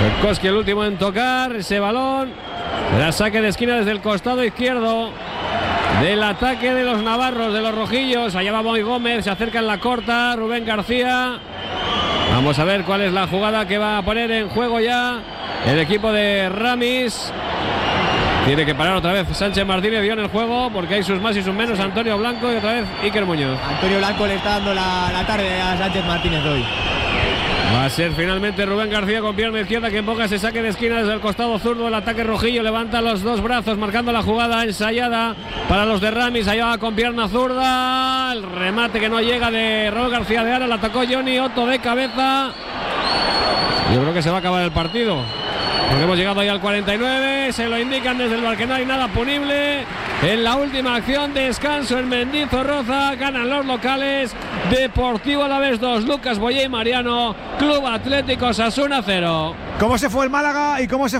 Koski el último en tocar ese balón. La saque de esquina desde el costado izquierdo del ataque de los navarros, de los rojillos. Allá va Moy Gómez, se acerca en la corta Rubén García. Vamos a ver cuál es la jugada que va a poner en juego ya el equipo de Ramis. Tiene que parar otra vez Sánchez Martínez, dio en el juego, porque hay sus más y sus menos. Antonio Blanco y otra vez Iker Muñoz. Antonio Blanco le está dando la tarde a Sánchez Martínez hoy. Va a ser finalmente Rubén García con pierna izquierda quien ponga ese saque de esquina desde el costado zurdo. El ataque rojillo levanta los dos brazos marcando la jugada ensayada para los de Ramis. Allá va con pierna zurda. El remate que no llega de Raúl García de Ara. La atacó Johnny Otto de cabeza. Yo creo que se va a acabar el partido, porque hemos llegado ya al 49. Se lo indican desde el bar que no hay nada punible. En la última acción, descanso en Mendizorroza. Ganan los locales. Deportivo Alavés 2, Lucas Boyé y Mariano. Club Atlético Osasuna 0. ¿Cómo se fue el Málaga y cómo se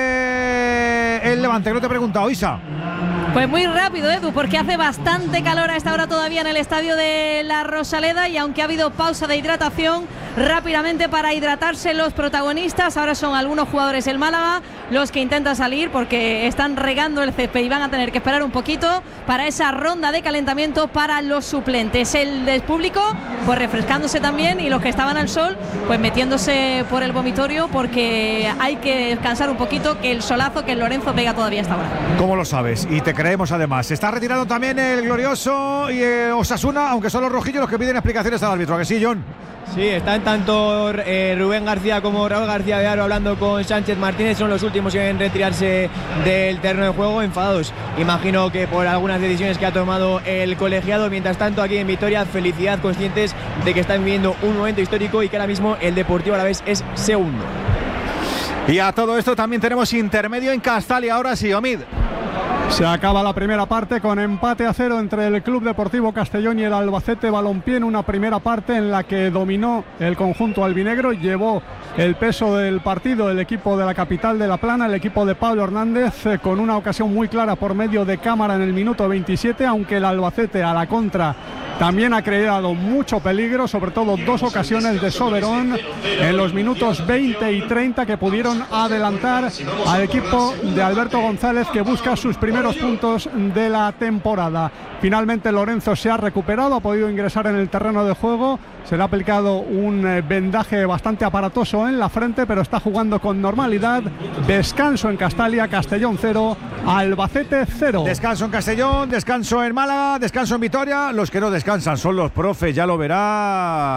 fue el Levante? Que no te he preguntado, Isa. Pues muy rápido, Edu, porque hace bastante calor a esta hora todavía en el estadio de La Rosaleda, y aunque ha habido pausa de hidratación, rápidamente para hidratarse los protagonistas. Ahora son algunos jugadores del Málaga los que intentan salir porque están regando el césped y van a tener que esperar un poquito para esa ronda de calentamiento para los suplentes. El del público pues refrescándose también, y los que estaban al sol pues metiéndose por el vomitorio, porque hay que descansar un poquito, que el solazo que el Lorenzo pega todavía hasta ahora. ¿Cómo lo sabes? Y te creemos además. Se está retirando también el glorioso y Osasuna, aunque son los rojillos los que piden explicaciones al árbitro. ¿A que sí, John? Sí, están tanto Rubén García como Raúl García de Aro hablando con Sánchez Martínez. Son los últimos en retirarse del terreno de juego, enfadados, imagino que por algunas decisiones que ha tomado el colegiado. Mientras tanto, aquí en Vitoria, felicidad, conscientes de que están viviendo un momento histórico y que ahora mismo el Deportivo Alavés es segundo. Y a todo esto también tenemos intermedio en Castalia. Ahora sí, Omid. Se acaba la primera parte con empate a 0 entre el Club Deportivo Castellón y el Albacete Balompié, en una primera parte en la que dominó el conjunto albinegro. Llevó el peso del partido el equipo de la capital de La Plana, el equipo de Pablo Hernández, con una ocasión muy clara por medio de cámara en el minuto 27, aunque el Albacete a la contra también ha creado mucho peligro, sobre todo dos ocasiones de Soberón en los minutos 20 y 30 que pudieron adelantar al equipo de Alberto González, que busca sus primeros puntos de la temporada. Finalmente Lorenzo se ha recuperado, ha podido ingresar en el terreno de juego. Se le ha aplicado un vendaje bastante aparatoso en la frente, pero está jugando con normalidad. Descanso en Castalia, Castellón 0, Albacete 0. Descanso en Castellón, descanso en Málaga, descanso en Vitoria. Los que no descansan son los profes, ya lo verá.